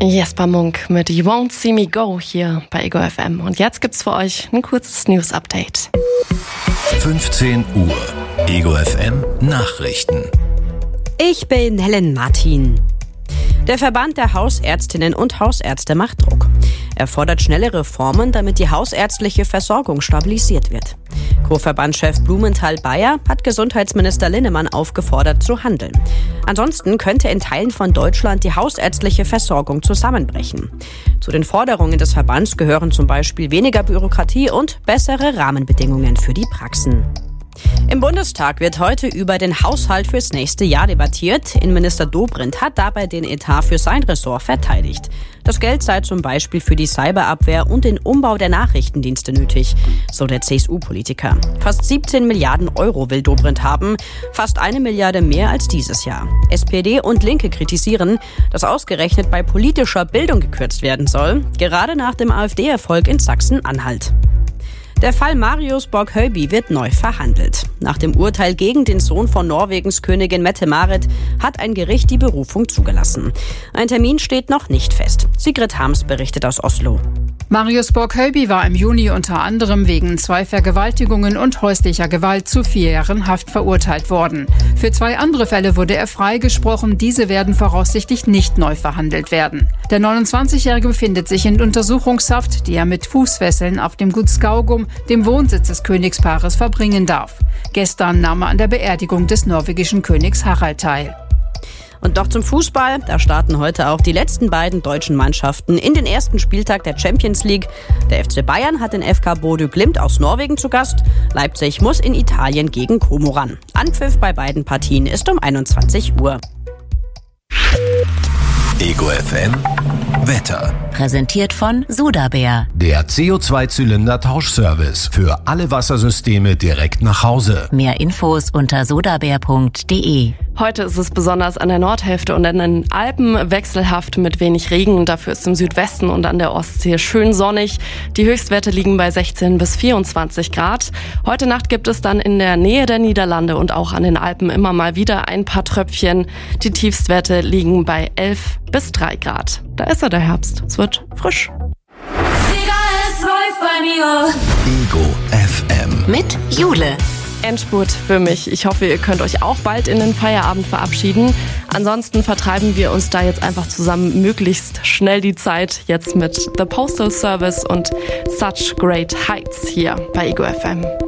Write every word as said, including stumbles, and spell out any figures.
Jesper Munk mit You Won't See Me Go hier bei Ego F M. Und jetzt gibt's für euch ein kurzes News-Update. fünfzehn Uhr. Ego F M Nachrichten. Ich bin Helen Martin. Der Verband der Hausärztinnen und Hausärzte macht Druck. Er fordert schnelle Reformen, damit die hausärztliche Versorgung stabilisiert wird. Co-Verbandschef Blumenthal-Bayer hat Gesundheitsminister Linnemann aufgefordert, zu handeln. Ansonsten könnte in Teilen von Deutschland die hausärztliche Versorgung zusammenbrechen. Zu den Forderungen des Verbands gehören zum Beispiel weniger Bürokratie und bessere Rahmenbedingungen für die Praxen. Im Bundestag wird heute über den Haushalt fürs nächste Jahr debattiert. Innenminister Dobrindt hat dabei den Etat für sein Ressort verteidigt. Das Geld sei zum Beispiel für die Cyberabwehr und den Umbau der Nachrichtendienste nötig, so der C S U-Politiker. Fast siebzehn Milliarden Euro will Dobrindt haben, fast eine Milliarde mehr als dieses Jahr. S P D und Linke kritisieren, dass ausgerechnet bei politischer Bildung gekürzt werden soll, gerade nach dem AfD-Erfolg in Sachsen-Anhalt. Der Fall Marius Borg-Høiby wird neu verhandelt. Nach dem Urteil gegen den Sohn von Norwegens Königin Mette-Marit hat ein Gericht die Berufung zugelassen. Ein Termin steht noch nicht fest. Sigrid Harms berichtet aus Oslo. Marius Borg-Høiby war im Juni unter anderem wegen zwei Vergewaltigungen und häuslicher Gewalt zu vier Jahren Haft verurteilt worden. Für zwei andere Fälle wurde er freigesprochen. Diese werden voraussichtlich nicht neu verhandelt werden. Der neunundzwanzigjährige befindet sich in Untersuchungshaft, die er mit Fußfesseln auf dem Gut Skaugum, dem Wohnsitz des Königspaares, verbringen darf. Gestern nahm er an der Beerdigung des norwegischen Königs Harald teil. Und noch zum Fußball. Da starten heute auch die letzten beiden deutschen Mannschaften in den ersten Spieltag der Champions League. Der F C Bayern hat den F K Bodø Glimt aus Norwegen zu Gast. Leipzig muss in Italien gegen Como ran. Anpfiff bei beiden Partien ist um einundzwanzig Uhr. Ego F M Wetter. Präsentiert von Sodabär. Der C O zwei Zylinder Tauschservice für alle Wassersysteme direkt nach Hause. Mehr Infos unter sodabär punkt de. Heute ist es besonders an der Nordhälfte und an den Alpen wechselhaft mit wenig Regen. Dafür ist im Südwesten und an der Ostsee schön sonnig. Die Höchstwerte liegen bei sechzehn bis vierundzwanzig Grad. Heute Nacht gibt es dann in der Nähe der Niederlande und auch an den Alpen immer mal wieder ein paar Tröpfchen. Die Tiefstwerte liegen bei elf bis drei Grad. Da ist er, der Herbst. Es wird frisch. Ego F M mit Jule. Endspurt für mich. Ich hoffe, ihr könnt euch auch bald in den Feierabend verabschieden. Ansonsten vertreiben wir uns da jetzt einfach zusammen möglichst schnell die Zeit. Jetzt mit The Postal Service und Such Great Heights hier bei Ego F M.